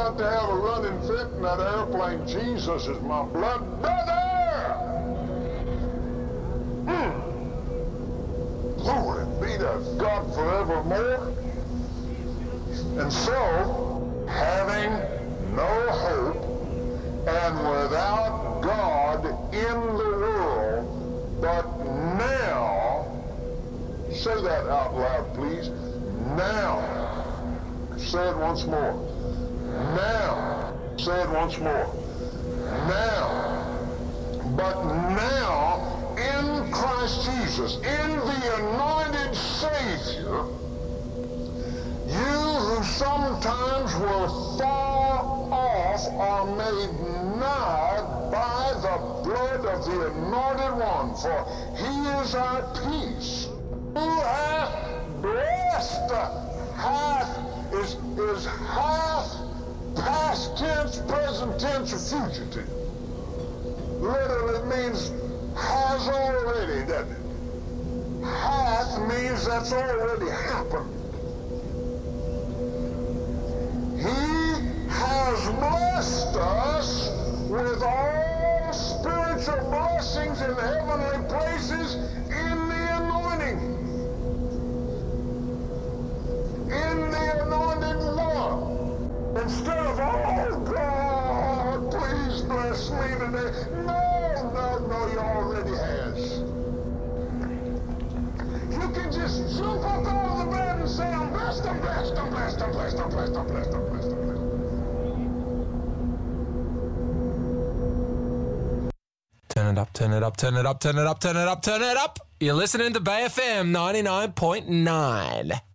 about to have a running fit in that airplane. Jesus is my blood brother! Glory be to God forevermore. And so, having no hope and without God in the world, but now, say that out loud, please. Now. Say it once more. Now. Say it once more. Now. But now, in Christ Jesus, in the anointed Savior, you who sometimes were far off are made nigh by the blood of the anointed one, for he is our peace, who hath blessed, is hath, past tense, present tense, or fugitive. Literally means has already, doesn't it? Hath means that's already happened. He has blessed us with all spiritual blessings in heavenly places in the anointing. In the anointed one. Instead of, oh God, please bless me today. No, he already has. You can just jump up out of the bed and say, I'm blessed, I'm blessed, I'm blessed, I'm blessed, I'm blessed, I'm blessed, I'm blessed, I'm blessed. Turn it up, turn it up, turn it up, turn it up, turn it up, turn it up. You're listening to Bay FM 99.9.